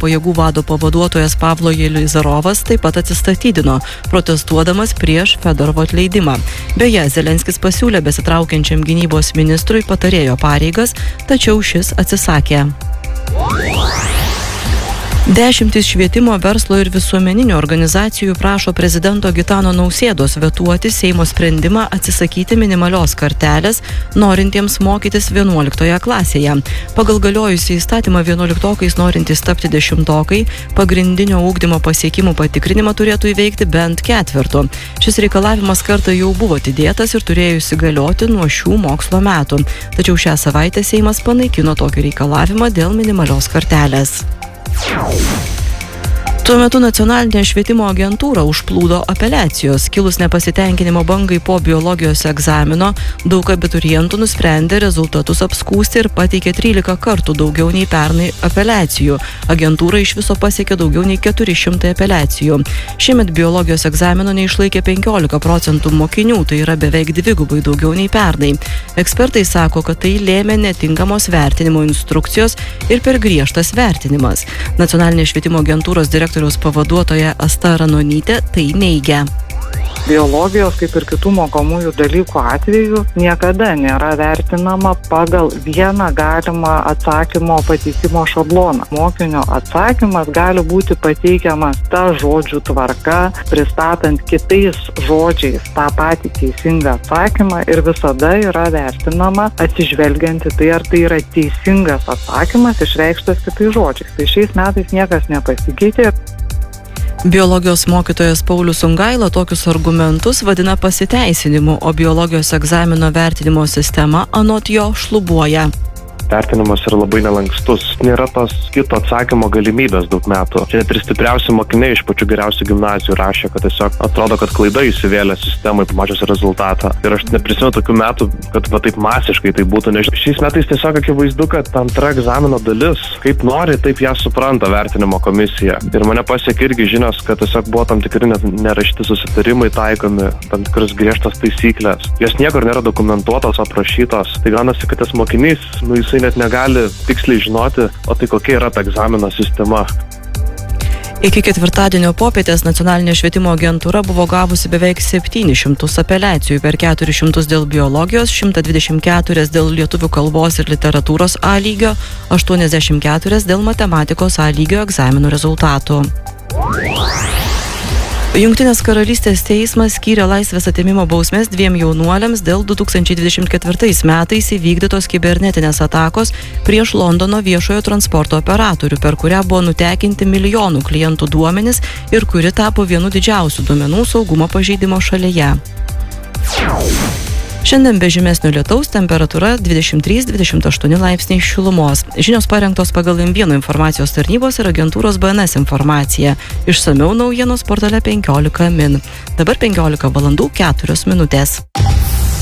pajėgų vado pavaduotojas Pavlo Jelizarovas taip pat atsistatydino, protestuodamas prieš Fedorovo atleidimą. Beje, Zelenskis pasiūlė besitraukiančiam gynybos ministrui patarėjo pareigas, tačiau šis atsisakė. Dešimtys švietimo, verslo ir visuomeninių organizacijų prašo prezidento Gitano Nausėdos vetuoti Seimo sprendimą atsisakyti minimalios kartelės norintiems mokytis 11 klasėje. Pagal galiojusį įstatymą 11-okais norintys tapti 10-okai pagrindinio ugdymo pasiekimų patikrinimą turėtų įveikti bent ketvirtu. Šis reikalavimas kartą jau buvo atidėtas ir turėjo įsigalioti nuo šių mokslo metų. Tačiau šią savaitę Seimas panaikino tokį reikalavimą dėl minimalios kartelės. Tuo metu nacionalinė švietimo agentūra užplūdo apeliacijos. Kilus nepasitenkinimo bangai po biologijos egzamino, daug abiturientų nusprendė rezultatus apskųsti ir pateikė 13 kartų daugiau nei pernai apeliacijų. Agentūra iš viso pasiekė daugiau nei 400 apeliacijų. Šiemet biologijos egzamino neišlaikė 15% mokinių, tai yra beveik dvigubai daugiau nei pernai. Ekspertai sako, kad tai lėmė netinkamos vertinimo instrukcijos ir per griežtas vertinimas. Nacionalinė švietimo agentūros direktoriaus pavaduotoja Asta Ranonytė tai neigia. Biologijos, kaip ir kitų mokomųjų dalykų atveju, niekada nėra vertinama pagal vieną galimą atsakymo pateikimo šabloną. Mokinio atsakymas gali būti pateikiamas ta žodžių tvarka, pristatant kitais žodžiais tą patį teisingą atsakymą ir visada yra vertinama atsižvelgiant į tai, ar tai yra teisingas atsakymas išreikštas kitais žodžiais. Tai šiais metais niekas nepasikeitė. Biologijos mokytojas Paulius Sungaila tokius argumentus vadina pasiteisinimu, o biologijos egzamino vertinimo sistema anot jo šlubuoja. Vertinimas yra labai nelankstus. Nėra tos kito atsakymo galimybės daug metų. Čia net ir stipriausi mokiniai iš pačių geriausių gimnazijų rašė, kad tiesiog atrodo, kad klaida įsivėlė sistemai pamačius rezultatą. Ir aš neprisimenu tokių metų, kad va taip masiškai tai būtų. Nes šiais metais tiesiog akivaizdu, kad antra egzamino dalis, kaip nori, taip ją supranta vertinimo komisija. Ir mane pasiekė irgi žinios, kad tiesiog buvo tam tikri nerašyti susitarimai taikomi, tam tikras griežtas taisyklės. Jos niekur nėra dokumentuotos, aprašytos. Tai gaunasi, kad tas mokinys, jisai net negali tiksliai žinoti, o tai kokia yra ta egzamino sistema. Iki ketvirtadienio popietės nacionalinė švietimo agentūra buvo gavusi beveik 700 apeliacijų, per 400 dėl biologijos, 124 dėl lietuvių kalbos ir literatūros A lygio, 84 dėl matematikos A lygio egzaminų rezultatų. Jungtinės karalystės teismas skyrė laisvės atėmimo bausmes 2 jaunuoliams dėl 2024 metais įvykdytos kibernetinės atakos prieš Londono viešojo transporto operatorių, per kurią buvo nutekinti milijonų klientų duomenys ir kuri tapo vienu didžiausių duomenų saugumo pažeidimo šalyje. Šiandien be žymesnio lietaus, temperatūra 23-28 laipsniai šilumos. Žinios parengtos pagal M1 informacijos tarnybos ir agentūros BNS informaciją. Išsamiau naujienos portale 15 min. Dabar 15 valandų 4 minutės.